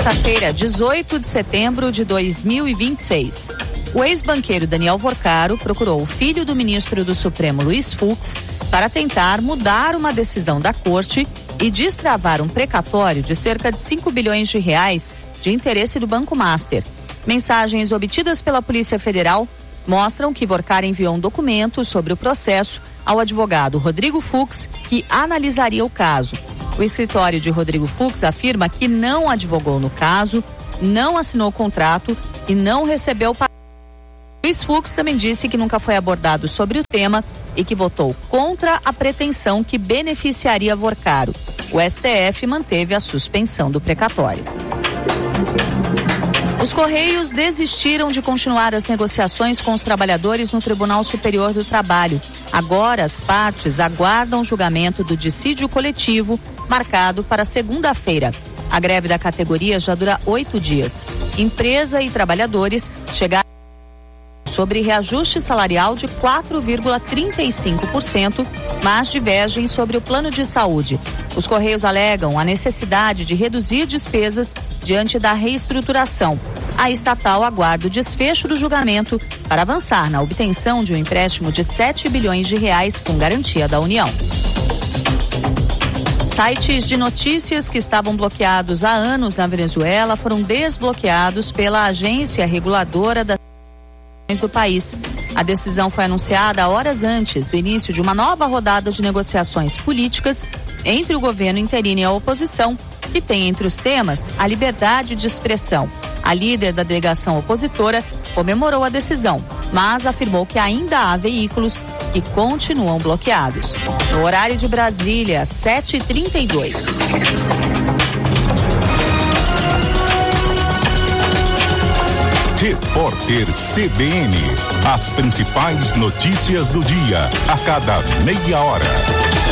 sexta-feira, 18 de setembro de 2026. O ex-banqueiro Daniel Vorcaro procurou o filho do ministro do Supremo, Luiz Fux, para tentar mudar uma decisão da corte e destravar um precatório de cerca de 5 bilhões de reais de interesse do Banco Master. Mensagens obtidas pela Polícia Federal mostram que Vorcaro enviou um documento sobre o processo ao advogado Rodrigo Fux, que analisaria o caso. O escritório de Rodrigo Fux afirma que não advogou no caso, não assinou o contrato e não recebeu pagamento. Luiz Fux também disse que nunca foi abordado sobre o tema e que votou contra a pretensão que beneficiaria Vorcaro. O STF manteve a suspensão do precatório. Os Correios desistiram de continuar as negociações com os trabalhadores no Tribunal Superior do Trabalho. Agora, as partes aguardam o julgamento do dissídio coletivo, marcado para segunda-feira. A greve da categoria já dura 8 dias. Empresa e trabalhadores chegaram sobre reajuste salarial de 4,35%, mas divergem sobre o plano de saúde. Os Correios alegam a necessidade de reduzir despesas diante da reestruturação. A estatal aguarda o desfecho do julgamento para avançar na obtenção de um empréstimo de 7 bilhões de reais com garantia da União. Sites de notícias que estavam bloqueados há anos na Venezuela foram desbloqueados pela agência reguladora das do país. A decisão foi anunciada horas antes do início de uma nova rodada de negociações políticas entre o governo interino e a oposição, que tem entre os temas a liberdade de expressão. A líder da delegação opositora comemorou a decisão, mas afirmou que ainda há veículos que continuam bloqueados. No horário de Brasília, 7h32. Repórter CBN. As principais notícias do dia, a cada meia hora.